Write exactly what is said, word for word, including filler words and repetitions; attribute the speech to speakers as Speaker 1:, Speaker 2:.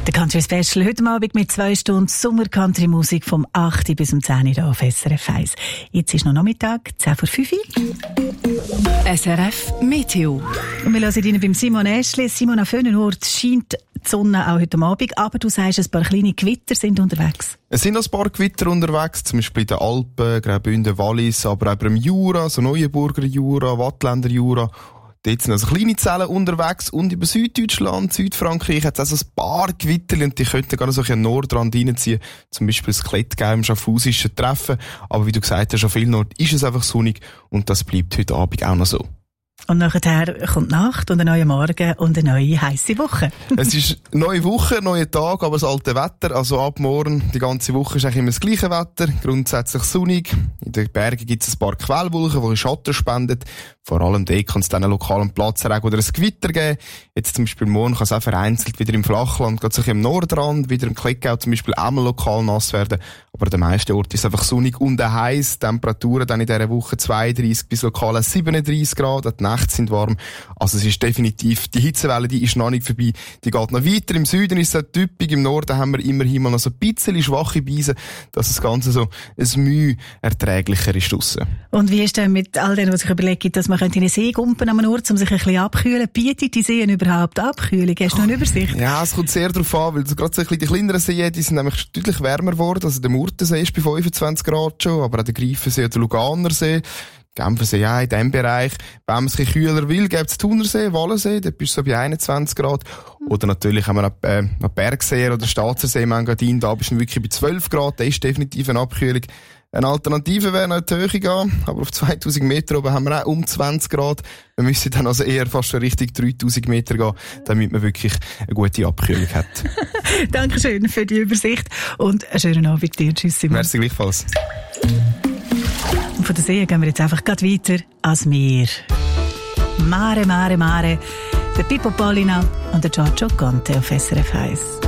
Speaker 1: Der Country Special heute Abend mit zwei Stunden Sommer-Country-Musik vom acht bis um zehn Uhr auf S R F eins. Jetzt ist noch Nachmittag, zehn vor fünf.
Speaker 2: S R F Meteo.
Speaker 1: Und wir hören Ihnen beim Simon Äschli. Simon, an vielen Orten scheint die Sonne auch heute Abend, aber du sagst, ein paar kleine Gewitter sind unterwegs.
Speaker 3: Es sind noch ein paar Gewitter unterwegs, zum Beispiel in den Alpen, Graubünden, Wallis, aber auch im Jura, so Neuenburger Jura, Wattländer Jura. Dort sind also kleine Zellen unterwegs und über Süddeutschland, Südfrankreich hat es also ein paar Gewitter und die könnten gar noch so ein Nordrand reinziehen. Zum Beispiel das Klettgau im Schaffhausischen Treffen. Aber wie du gesagt hast, an vielen Orten ist es einfach sonnig und das bleibt heute Abend auch noch so.
Speaker 1: Und nachher kommt die Nacht und ein neuer Morgen und eine neue heisse Woche.
Speaker 3: Es ist eine neue Woche, ein neuer Tag, aber das alte Wetter. Also ab morgen, die ganze Woche ist eigentlich immer das gleiche Wetter. Grundsätzlich sonnig. In den Bergen gibt es ein paar Quellwolken, die Schatten spenden. Vor allem dort kann es dann einen lokalen Platzregen oder ein Gewitter geben. Jetzt zum Beispiel morgen kann es auch vereinzelt wieder im Flachland, gerade sich im Nordrand, wieder im Klettgau zum Beispiel auch mal lokal nass werden. Aber an den meisten Orten ist es einfach sonnig und heiß. Temperaturen dann in dieser Woche zweiunddreissig bis lokal siebenunddreissig Grad. Die Nächte sind warm. Also es ist definitiv, die Hitzewelle, die ist noch nicht vorbei. Die geht noch weiter. Im Süden ist es typisch. Im Norden haben wir immerhin mal noch so ein bisschen schwache Beise, dass das Ganze so ein Mühe erträglicher ist draussen.
Speaker 1: Und wie ist denn mit all dem, was ich überlege, dass man in den See gumpen an einem Ort, um sich ein bisschen abkühlen? Bietet die Seen überhaupt Abkühlung? Hast du noch eine Übersicht?
Speaker 3: Ja, es kommt sehr darauf an, weil so gerade so ein bisschen die kleineren Seen, die sind nämlich deutlich wärmer geworden. Also der Murtensee ist bei fünfundzwanzig Grad schon, aber auch der Greifensee oder der Luganersee. Genfersee, ja, in diesem Bereich. Wenn man es ein bisschen kühler will, gibt es Thunersee, Wallensee, dort bist du so bei einundzwanzig Grad. Oder natürlich haben wir noch, äh, noch Bergsee oder Staatsersee im Engadin, da bist du wirklich bei zwölf Grad, da ist definitiv eine Abkühlung. Eine Alternative wäre noch in die Höhe gehen, aber auf zweitausend Meter oben haben wir auch um zwanzig Grad. Wir müssen dann also eher fast schon Richtung dreitausend Meter gehen, damit man wirklich eine gute Abkühlung hat.
Speaker 1: Dankeschön für die Übersicht und einen schönen Abend dir. Tschüss, Simon.
Speaker 3: Merci gleichfalls.
Speaker 1: Und von der See gehen wir jetzt einfach grad weiter ans Meer. Mare, Mare, Mare. Der Pippo Pollina und der Giorgio Conte auf S R F eins.